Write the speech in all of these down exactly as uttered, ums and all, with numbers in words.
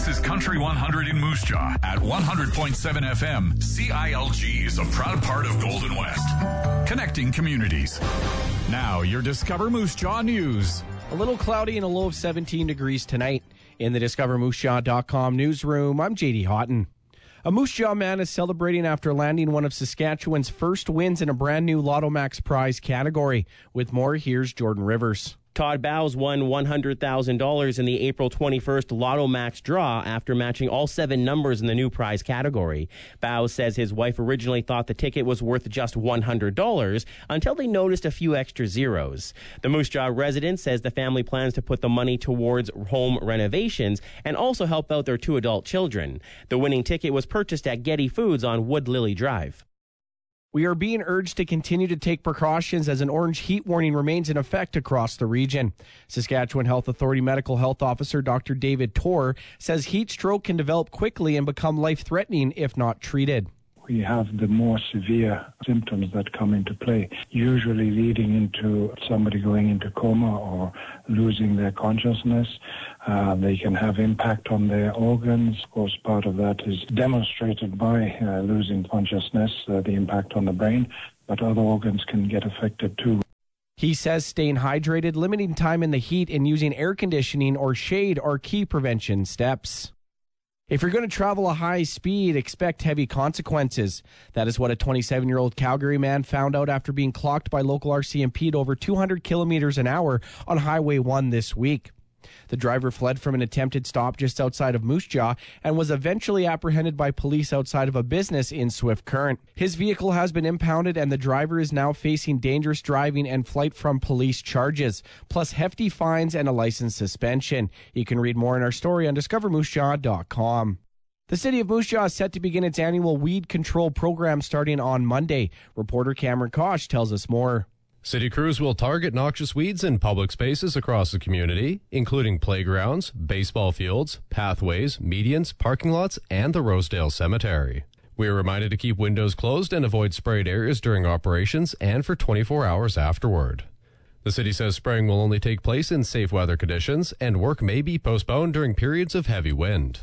This is Country one hundred in Moose Jaw at one hundred point seven F M. C I L G is a proud part of Golden West, connecting communities. Now, your Discover Moose Jaw news. A little cloudy and a low of seventeen degrees tonight. In the Discover Moose Jaw dot com newsroom, I'm J D Houghton. A Moose Jaw man is celebrating after landing one of Saskatchewan's first wins in a brand new Lotto Max prize category. With more, here's Jordan Rivers. Todd Bowes won one hundred thousand dollars in the April twenty-first Lotto Max draw after matching all seven numbers in the new prize category. Bowes says his wife originally thought the ticket was worth just one hundred dollars until they noticed a few extra zeros. The Moose Jaw resident says the family plans to put the money towards home renovations and also help out their two adult children. The winning ticket was purchased at Getty Foods on Wood Lily Drive. We are being urged to continue to take precautions as an orange heat warning remains in effect across the region. Saskatchewan Health Authority Medical Health Officer Doctor David Torr says heat stroke can develop quickly and become life-threatening if not treated. We have the more severe symptoms that come into play, usually leading into somebody going into coma or losing their consciousness. Uh, they can have impact on their organs. Of course, part of that is demonstrated by uh, losing consciousness, uh, the impact on the brain, but other organs can get affected too. He says staying hydrated, limiting time in the heat, and using air conditioning or shade are key prevention steps. If you're going to travel a high speed, expect heavy consequences. That is what a twenty-seven-year-old Calgary man found out after being clocked by local R C M P at over two hundred kilometers an hour on Highway one this week. The driver fled from an attempted stop just outside of Moose Jaw and was eventually apprehended by police outside of a business in Swift Current. His vehicle has been impounded and the driver is now facing dangerous driving and flight from police charges, plus hefty fines and a license suspension. You can read more in our story on Discover Moose Jaw dot com. The city of Moose Jaw is set to begin its annual weed control program starting on Monday. Reporter Cameron Koch tells us more. City crews will target noxious weeds in public spaces across the community, including playgrounds, baseball fields, pathways, medians, parking lots, and the Rosedale Cemetery. We are reminded to keep windows closed and avoid sprayed areas during operations and for twenty-four hours afterward. The city says spraying will only take place in safe weather conditions, and work may be postponed during periods of heavy wind.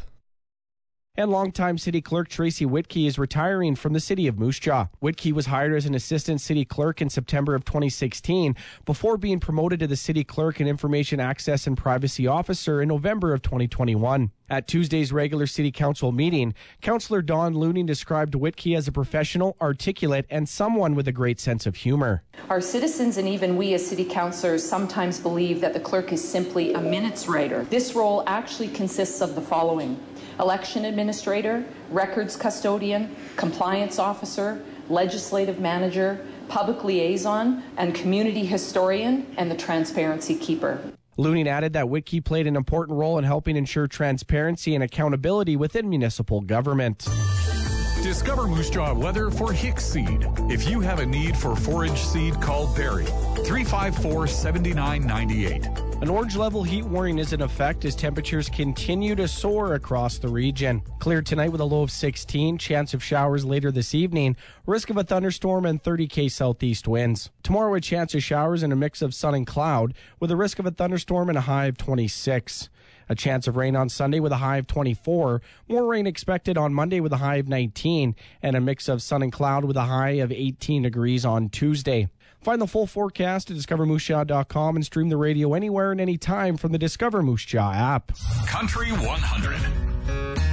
And longtime city clerk Tracy Whitkey is retiring from the city of Moose Jaw. Whitkey was hired as an assistant city clerk in September of twenty sixteen before being promoted to the city clerk and information access and privacy officer in November of twenty twenty-one. At Tuesday's regular city council meeting, Councillor Don Looning described Whitkey as a professional, articulate, and someone with a great sense of humor. Our citizens and even we as city councillors sometimes believe that the clerk is simply a minutes writer. This role actually consists of the following: election administrator, records custodian, compliance officer, legislative manager, public liaison, and community historian, and the transparency keeper. Looning added that Whitkey played an important role in helping ensure transparency and accountability within municipal government. Discover Moose Jaw weather for Hicks Seed. If you have a need for forage seed, call Barry, three five four, seven nine nine eight. An orange level heat warning is in effect as temperatures continue to soar across the region. Clear tonight with a low of sixteen, chance of showers later this evening, risk of a thunderstorm and thirty K southeast winds. Tomorrow a chance of showers and a mix of sun and cloud with a risk of a thunderstorm and a high of twenty-six. A chance of rain on Sunday with a high of twenty-four. More rain expected on Monday with a high of nineteen. And a mix of sun and cloud with a high of eighteen degrees on Tuesday. Find the full forecast at Discover Moose Jaw dot com and stream the radio anywhere and anytime from the Discover Moose Jaw app. Country one hundred.